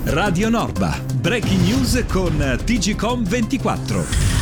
Radio Norba, breaking news con TGcom 24.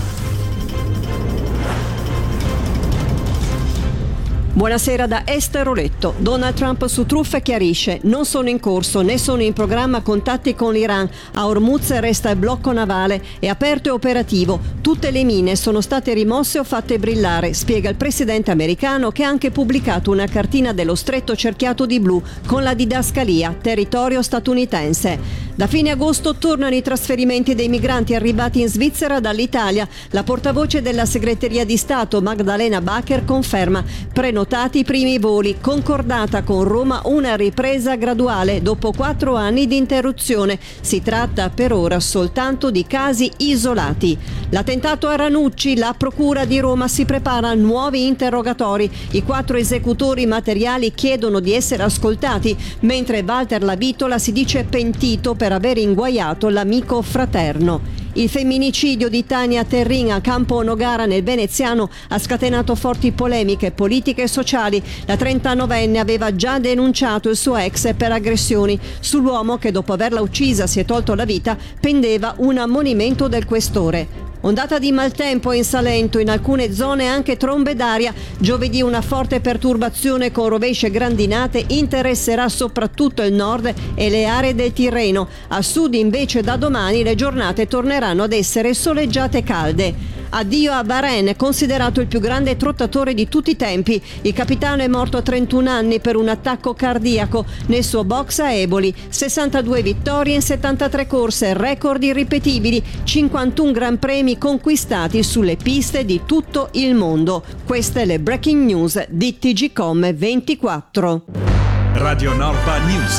Buonasera da Esther Oletto. Donald Trump su truffe chiarisce: non sono in corso né sono in programma contatti con l'Iran. A Hormuz resta il blocco navale, è aperto e operativo. Tutte le mine sono state rimosse o fatte brillare, spiega il presidente americano, che ha anche pubblicato una cartina dello stretto cerchiato di blu con la didascalia territorio statunitense. Da fine agosto tornano i trasferimenti dei migranti arrivati in Svizzera dall'Italia. La portavoce della Segreteria di Stato, Magdalena Bacher, conferma: prenotati i primi voli, concordata con Roma una ripresa graduale dopo 4 anni di interruzione. Si tratta per ora soltanto di casi isolati. L'attentato a Ranucci, la procura di Roma si prepara a nuovi interrogatori. I 4 esecutori materiali chiedono di essere ascoltati, mentre Walter Lavitola si dice pentito per aver inguaiato l'amico fraterno. Il femminicidio di Tania Terrin a Campo Nogara nel Veneziano ha scatenato forti polemiche politiche e sociali. La 39enne aveva già denunciato il suo ex per aggressioni. Sull'uomo, che dopo averla uccisa si è tolto la vita, pendeva un ammonimento del questore. Ondata di maltempo in Salento, in alcune zone anche trombe d'aria. Giovedì una forte perturbazione con rovesce e grandinate interesserà soprattutto il nord e le aree del Tirreno. A sud invece da domani le giornate torneranno ad essere soleggiate e calde. Addio a Bahrain, considerato il più grande trottatore di tutti i tempi. Il capitano è morto a 31 anni per un attacco cardiaco nel suo box a Eboli. 62 vittorie in 73 corse, record irripetibili, 51 gran premi conquistati sulle piste di tutto il mondo. Queste le breaking news di TGcom 24. Radio Norba News.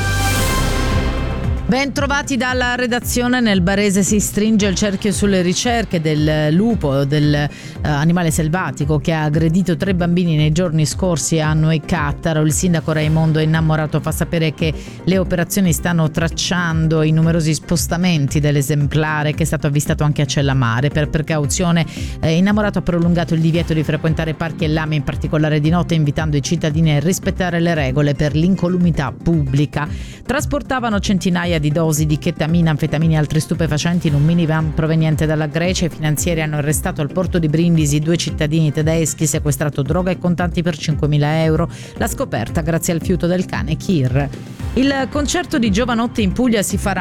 Ben trovati dalla redazione. Nel Barese si stringe il cerchio sulle ricerche del lupo, del animale selvatico che ha aggredito 3 bambini nei giorni scorsi a Noecattaro. Il sindaco Raimondo Innamorato fa sapere che le operazioni stanno tracciando i numerosi spostamenti dell'esemplare, che è stato avvistato anche a Cellamare. Per precauzione Innamorato ha prolungato il divieto di frequentare parchi e lame, in particolare di notte, invitando i cittadini a rispettare le regole per l'incolumità pubblica. Trasportavano centinaia di dosi di chetamina, anfetamine e altri stupefacenti in un minivan proveniente dalla Grecia. I finanzieri hanno arrestato al porto di Brindisi 2 cittadini tedeschi, sequestrato droga e contanti per 5.000 euro. La scoperta grazie al fiuto del cane Kir. Il concerto di Giovanotti in Puglia si farà